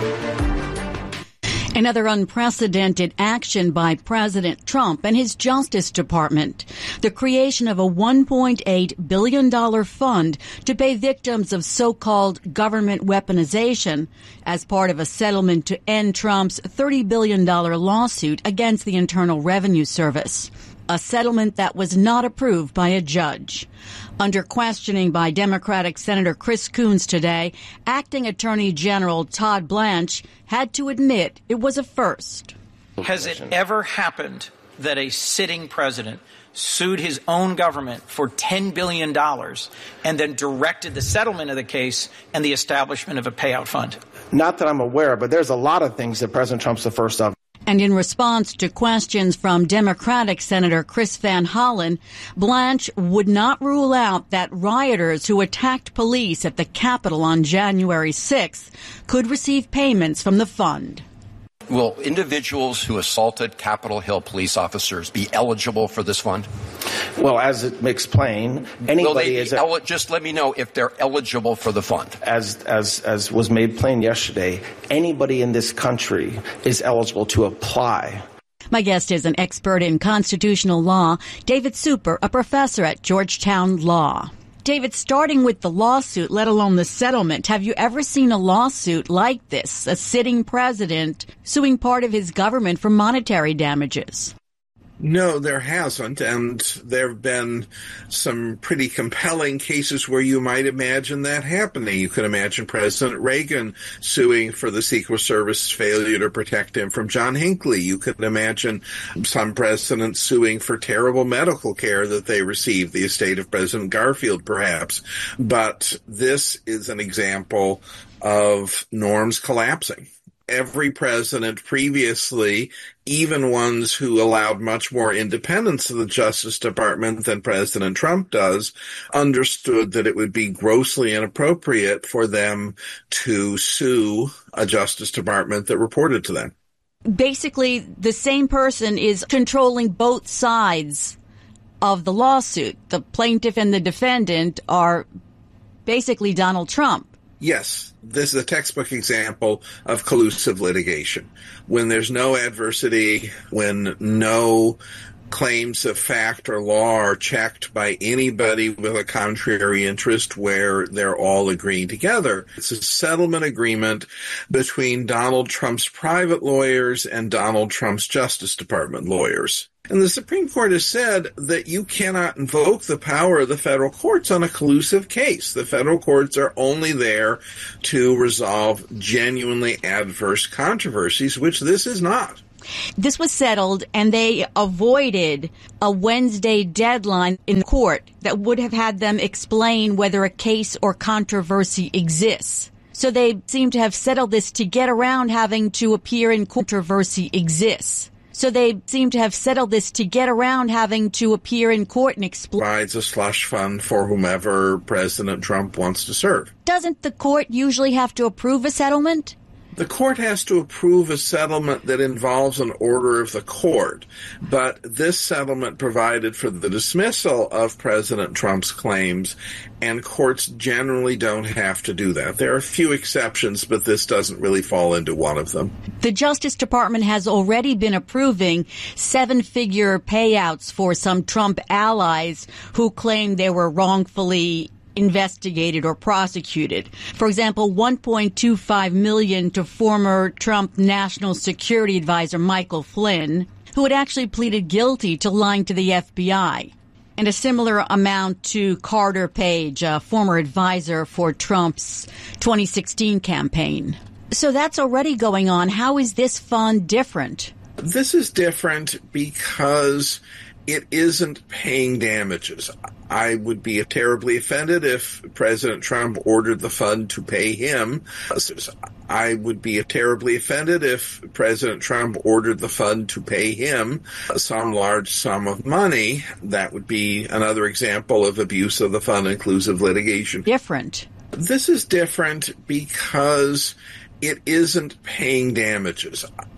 Another unprecedented action by President Trump and his Justice Department. The creation of a $1.8 billion fund to pay victims of so-called government weaponization as part of a settlement to end Trump's $30 billion lawsuit against the Internal Revenue Service. A settlement that was not approved by a judge. Under questioning by Democratic Senator Chris Coons today, Acting Attorney General Todd Blanche had to admit it was a first. Has it ever happened that a sitting president sued his own government for $10 billion and then directed the settlement of the case and the establishment of a payout fund? Not that I'm aware, but there's a lot of things that President Trump's the first of. And in response to questions from Democratic Senator Chris Van Hollen, Blanche would not rule out that rioters who attacked police at the Capitol on January 6th could receive payments from the fund. Will individuals who assaulted Capitol Hill police officers be eligible for this fund? Well, as it makes plain, anybody is just let me know if they're eligible for the fund. As was made plain yesterday, anybody in this country is eligible to apply. My guest is an expert in constitutional law, David Super, a professor at Georgetown Law. David, starting with the lawsuit, let alone the settlement, have you ever seen a lawsuit like this, a sitting president suing part of his government for monetary damages? No, there hasn't, and there have been some pretty compelling cases where you might imagine that happening. You could imagine President Reagan suing for the Secret Service's failure to protect him from John Hinckley. You could imagine some presidents suing for terrible medical care that they received, the estate of President Garfield, perhaps. But this is an example of norms collapsing. Every president previously, even ones who allowed much more independence to the Justice Department than President Trump does, understood that it would be grossly inappropriate for them to sue a Justice Department that reported to them. Basically, the same person is controlling both sides of the lawsuit. The plaintiff and the defendant are basically Donald Trump. Yes, this is a textbook example of collusive litigation. When there's no adversity, when no claims of fact or law are checked by anybody with a contrary interest where they're all agreeing together. It's a settlement agreement between Donald Trump's private lawyers and Donald Trump's Justice Department lawyers. And the Supreme Court has said that you cannot invoke the power of the federal courts on a collusive case. The federal courts are only there to resolve genuinely adverse controversies, which this is not. This was settled, and they avoided a Wednesday deadline in court that would have had them explain whether a case or controversy exists. So they seem to have settled this to get around having to appear in controversy exists. So they seem to have settled this to get around having to appear in court and explain. Provides a slush fund for whomever President Trump wants to serve. Doesn't the court usually have to approve a settlement? The court has to approve a settlement that involves an order of the court, but this settlement provided for the dismissal of President Trump's claims, and courts generally don't have to do that. There are a few exceptions, but this doesn't really fall into one of them. The Justice Department has already been approving seven-figure payouts for some Trump allies who claim they were wrongfully investigated or prosecuted. For example, $1.25 million to former Trump National Security Advisor Michael Flynn, who had actually pleaded guilty to lying to the FBI. And a similar amount to Carter Page, a former advisor for Trump's 2016 campaign. So that's already going on. How is this fund different? This is different because it isn't paying damages. I would be terribly offended if President Trump ordered the fund to pay him. I would be terribly offended if President Trump ordered the fund to pay him some large sum of money. That would be another example of abuse of the fund, inclusive litigation. Different. This is different because it isn't paying damages.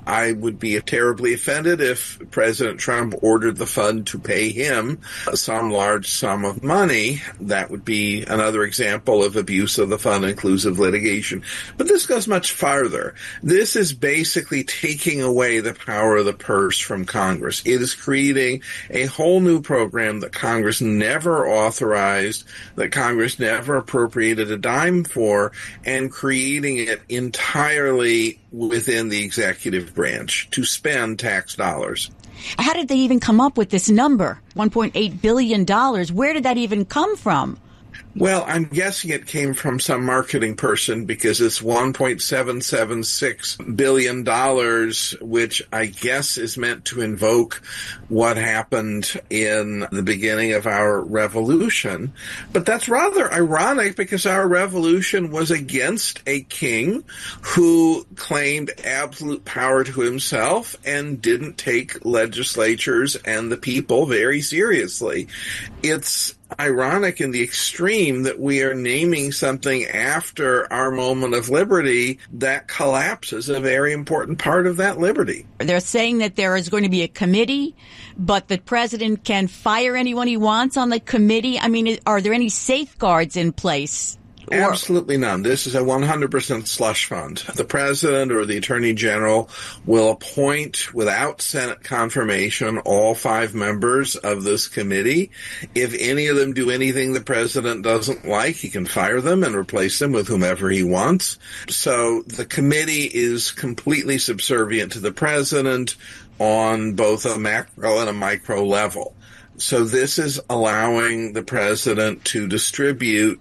I would be terribly offended if President Trump ordered the fund to pay him some large sum of money. That would be another example of abuse of the fund, inclusive litigation. But this goes much farther. This is basically taking away the power of the purse from Congress. It is creating a whole new program that Congress never authorized, that Congress never appropriated a dime for, and creating it entirely within the executive branch to spend tax dollars. How did they even come up with this number, $1.8 billion? Where did that even come from? Well, I'm guessing it came from some marketing person because it's $1.776 billion, which I guess is meant to invoke what happened in the beginning of our revolution. But that's rather ironic because our revolution was against a king who claimed absolute power to himself and didn't take legislatures and the people very seriously. It's ironic in the extreme that we are naming something after our moment of liberty that collapses a very important part of that liberty. They're saying that there is going to be a committee, but the president can fire anyone he wants on the committee. I mean, are there any safeguards in place? Absolutely none. This is a 100% slush fund. The president or the attorney general will appoint, without Senate confirmation, all 5 members of this committee. If any of them do anything the president doesn't like, he can fire them and replace them with whomever he wants. So the committee is completely subservient to the president on both a macro and a micro level. So this is allowing the president to distribute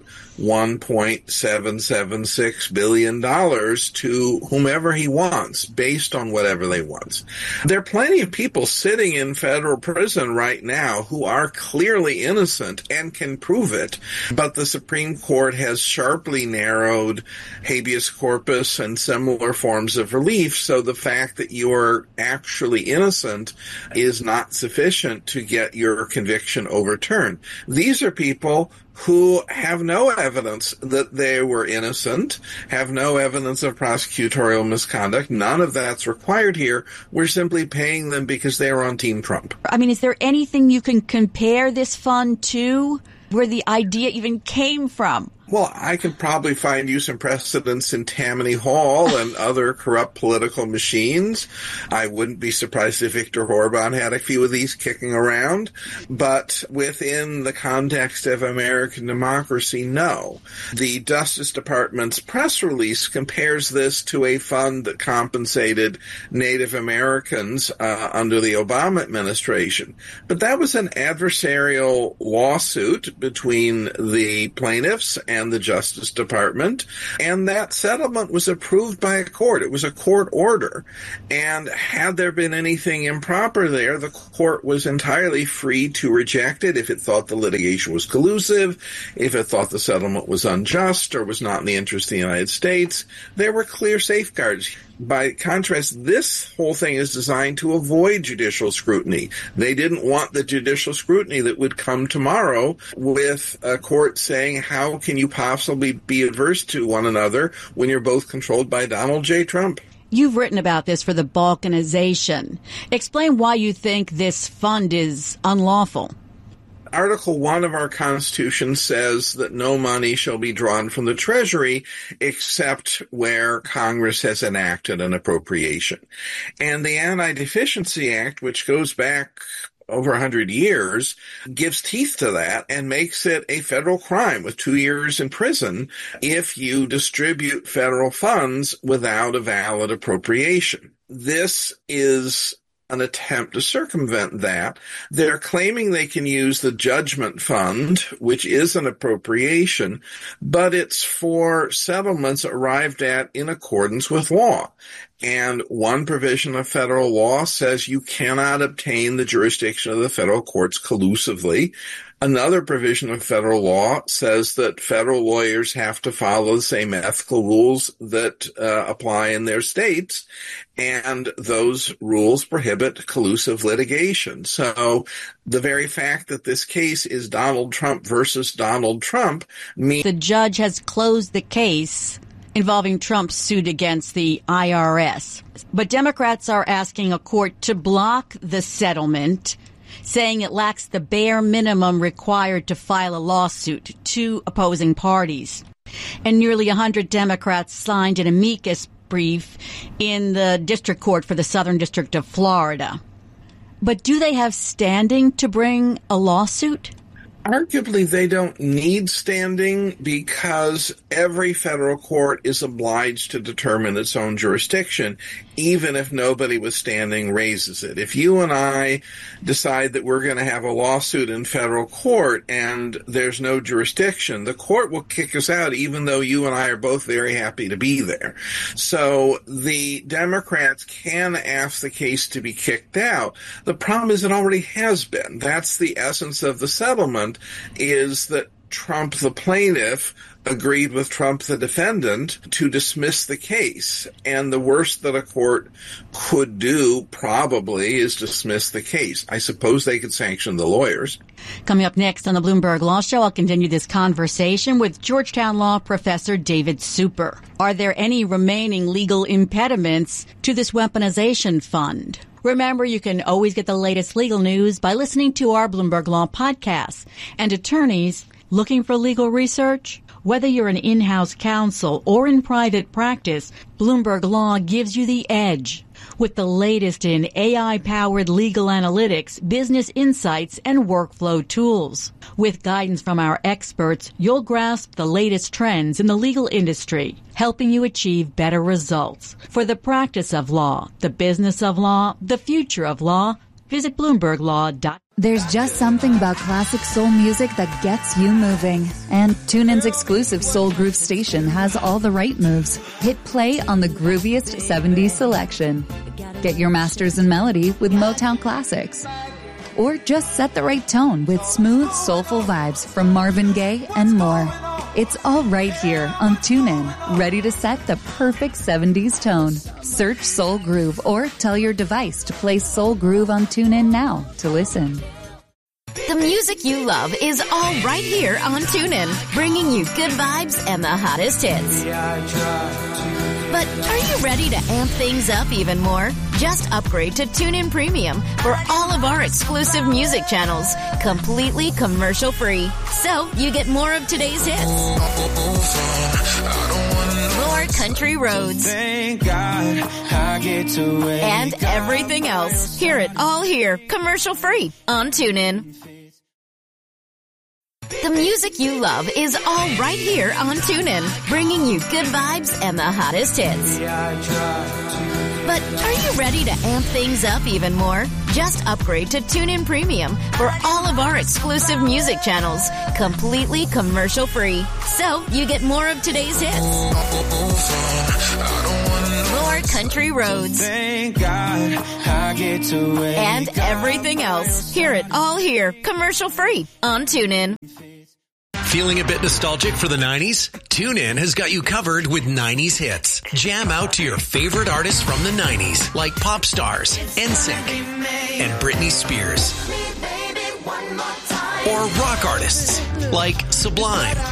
$1.776 billion to whomever he wants, based on whatever they want. There are plenty of people sitting in federal prison right now who are clearly innocent and can prove it, but the Supreme Court has sharply narrowed habeas corpus and similar forms of relief, so the fact that you're actually innocent is not sufficient to get your conviction overturned. These are people who have no evidence that they were innocent, have no evidence of prosecutorial misconduct. None of that's required here. We're simply paying them because they are on Team Trump. I mean, is there anything you can compare this fund to, where the idea even came from? Well, I could probably find you some precedents in Tammany Hall and other corrupt political machines. I wouldn't be surprised if Viktor Orban had a few of these kicking around. But within the context of American democracy, no. The Justice Department's press release compares this to a fund that compensated Native Americans under the Obama administration. But that was an adversarial lawsuit between the plaintiffs and the Justice Department, and that settlement was approved by a court. It was a court order, and had there been anything improper there, the court was entirely free to reject it if it thought the litigation was collusive, if it thought the settlement was unjust or was not in the interest of the United States. There were clear safeguards. By contrast, this whole thing is designed to avoid judicial scrutiny. They didn't want the judicial scrutiny that would come tomorrow with a court saying, how can you possibly be adverse to one another when you're both controlled by Donald J. Trump? You've written about this for the balkanization. Explain why you think this fund is unlawful. Article 1 of our Constitution says that no money shall be drawn from the Treasury except where Congress has enacted an appropriation. And the Anti-Deficiency Act, which goes back over 100 years, gives teeth to that and makes it a federal crime with 2 years in prison if you distribute federal funds without a valid appropriation. This is an attempt to circumvent that. They're claiming they can use the judgment fund, which is an appropriation, but it's for settlements arrived at in accordance with law. And one provision of federal law says you cannot obtain the jurisdiction of the federal courts collusively. Another provision of federal law says that federal lawyers have to follow the same ethical rules that apply in their states, and those rules prohibit collusive litigation. So the very fact that this case is Donald Trump versus Donald Trump means the judge has closed the case involving Trump's suit against the IRS. But Democrats are asking a court to block the settlement, saying it lacks the bare minimum required to file a lawsuit. Two opposing parties. And nearly 100 Democrats signed an amicus brief in the district court for the Southern District of Florida. But do they have standing to bring a lawsuit? Arguably, they don't need standing because every federal court is obliged to determine its own jurisdiction, even if nobody with standing raises it. If you and I decide that we're going to have a lawsuit in federal court and there's no jurisdiction, the court will kick us out, even though you and I are both very happy to be there. So the Democrats can ask the case to be kicked out. The problem is it already has been. That's the essence of the settlement, is that Trump, the plaintiff, agreed with Trump, the defendant, to dismiss the case. And the worst that a court could do, probably, is dismiss the case. I suppose they could sanction the lawyers. Coming up next on the Bloomberg Law Show, I'll continue this conversation with Georgetown Law professor David Super. Are there any remaining legal impediments to this weaponization fund? Remember, you can always get the latest legal news by listening to our Bloomberg Law podcast. And attorneys looking for legal research? Whether you're an in-house counsel or in private practice, Bloomberg Law gives you the edge with the latest in AI-powered legal analytics, business insights, and workflow tools. With guidance from our experts, you'll grasp the latest trends in the legal industry, helping you achieve better results. For the practice of law, the business of law, the future of law, visit BloombergLaw.com. There's just something about classic soul music that gets you moving. And TuneIn's exclusive Soul Groove station has all the right moves. Hit play on the grooviest 70s selection. Get your masters in melody with Motown classics. Or just set the right tone with smooth, soulful vibes from Marvin Gaye and more. It's all right here on TuneIn, ready to set the perfect 70s tone. Search Soul Groove or tell your device to play Soul Groove on TuneIn now to listen. The music you love is all right here on TuneIn, bringing you good vibes and the hottest hits. But are you ready to amp things up even more? Just upgrade to TuneIn Premium for all of our exclusive music channels, completely commercial-free. So you get more of today's hits, more country roads, and everything else. Hear it all here, commercial-free on TuneIn. The music you love is all right here on TuneIn, bringing you good vibes and the hottest hits. But are you ready to amp things up even more? Just upgrade to TuneIn Premium for all of our exclusive music channels, completely commercial-free. So you get more of today's hits, more country roads, and everything else. Hear it all here, commercial-free on TuneIn. Feeling a bit nostalgic for the 90s? TuneIn has got you covered with 90s hits. Jam out to your favorite artists from the 90s, like pop stars, NSYNC, and Britney Spears. Or rock artists, like Sublime,